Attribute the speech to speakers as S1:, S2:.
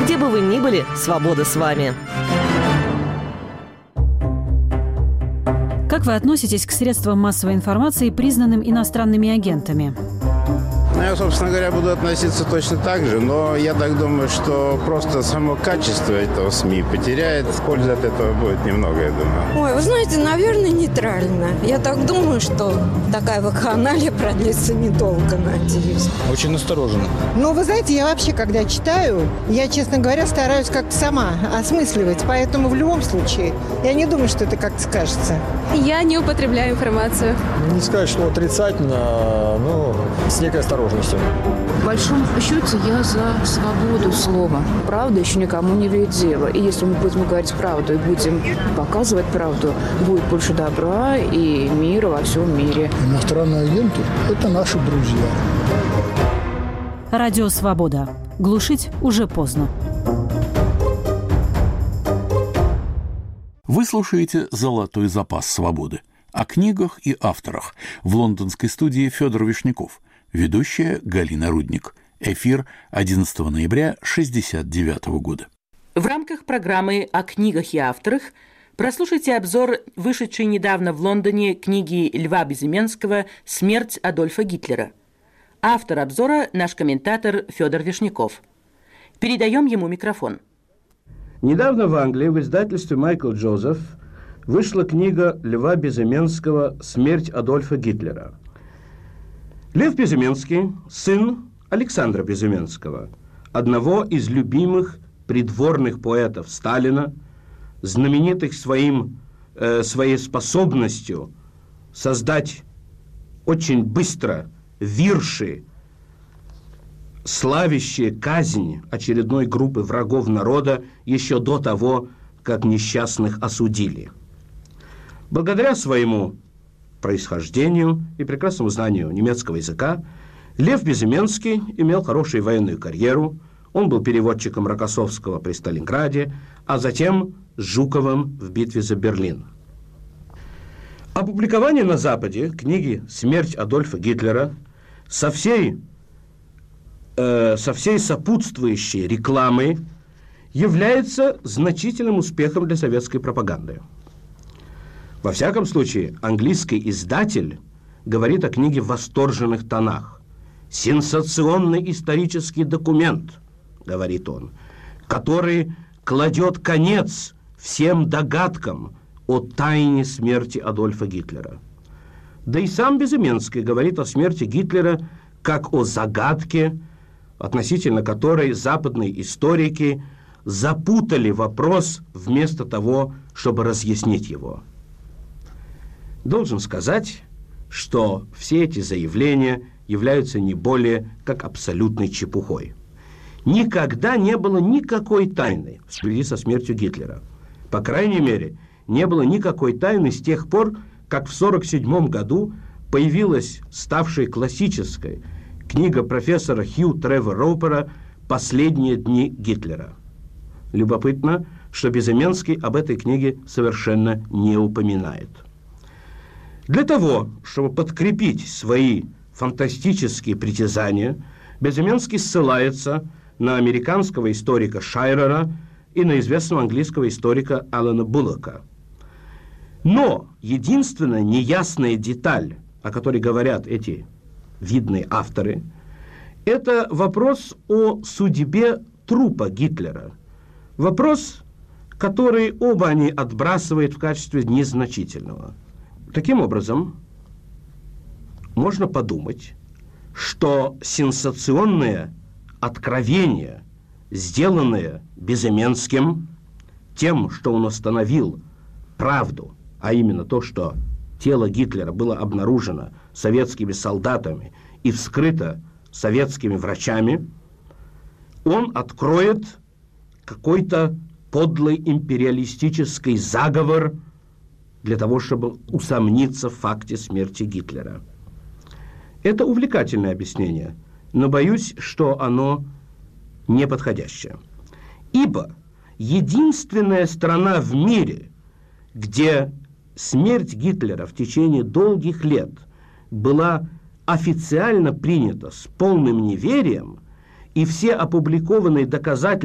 S1: Где бы вы ни были, свобода с вами.
S2: Как вы относитесь к средствам массовой информации, признанным иностранными агентами?
S3: Я, собственно говоря, буду относиться точно так же, но я так думаю, что просто само качество этого СМИ потеряет. Пользы от этого будет немного, я думаю.
S4: Ой, вы знаете, наверное, нейтрально. Я так думаю, что такая вакханалия продлится недолго, надеюсь.
S5: Очень настороженно.
S6: Ну, вы знаете, я вообще, когда читаю, я, честно говоря, стараюсь как-то сама осмысливать. Поэтому в любом случае, я не думаю, что это как-то скажется.
S7: Я не употребляю информацию.
S5: Не сказать, что отрицательно, но с некой осторожностью.
S8: В большом счете я за свободу слова. Правда еще никому не имеет дела. И если мы будем говорить правду и будем показывать правду, будет больше добра и мира во всем мире.
S9: Иностранные агенты – это наши друзья.
S2: Радио «Свобода». Глушить уже поздно.
S10: Вы слушаете «Золотой запас свободы». О книгах и авторах. В лондонской студии Федор Вишняков. Ведущая Галина Рудник. Эфир 11 ноября 1969 года.
S11: В рамках программы о книгах и авторах прослушайте обзор вышедшей недавно в Лондоне книги Льва Безыменского «Смерть Адольфа Гитлера». Автор обзора – наш комментатор Федор Вишняков. Передаем ему микрофон.
S12: Недавно в Англии в издательстве «Майкл Джозеф» вышла книга Льва Безыменского «Смерть Адольфа Гитлера». Лев Безыменский – сын Александра Безыменского, одного из любимых придворных поэтов Сталина, знаменитых своей способностью создать очень быстро вирши, славящие казнь очередной группы врагов народа еще до того, как несчастных осудили. Благодаря своему происхождению и прекрасному знанию немецкого языка Лев Безыменский имел хорошую военную карьеру. Он был переводчиком Рокоссовского при Сталинграде, а затем Жуковым в битве за Берлин. Опубликование на Западе книги «Смерть Адольфа Гитлера» со всей сопутствующей рекламой является значительным успехом для советской пропаганды. Во всяком случае, английский издатель говорит о книге в восторженных тонах. «Сенсационный исторический документ», — говорит он, «который кладет конец всем догадкам о тайне смерти Адольфа Гитлера». Да и сам Безыменский говорит о смерти Гитлера как о загадке, относительно которой западные историки запутали вопрос вместо того, чтобы разъяснить его. Должен сказать, что все эти заявления являются не более как абсолютной чепухой. Никогда не было никакой тайны в связи со смертью Гитлера. По крайней мере, не было никакой тайны с тех пор, как в 1947 году появилась ставшая классической книга профессора Хью Тревор Роупера «Последние дни Гитлера». Любопытно, что Безыменский об этой книге совершенно не упоминает. Для того, чтобы подкрепить свои фантастические притязания, Безыменский ссылается на американского историка Шайрера и на известного английского историка Алана Буллока. Но единственная неясная деталь, о которой говорят эти видные авторы, это вопрос о судьбе трупа Гитлера. Вопрос, который оба они отбрасывают в качестве незначительного. Таким образом, можно подумать, что сенсационное откровение, сделанное Безыменским, тем, что он установил правду, а именно то, что тело Гитлера было обнаружено советскими солдатами и вскрыто советскими врачами, он откроет какой-то подлый империалистический заговор для того, чтобы усомниться в факте смерти Гитлера. Это увлекательное объяснение, но боюсь, что оно неподходящее. Ибо единственная страна в мире, где смерть Гитлера в течение долгих лет была официально принята с полным неверием, и все опубликованные доказательства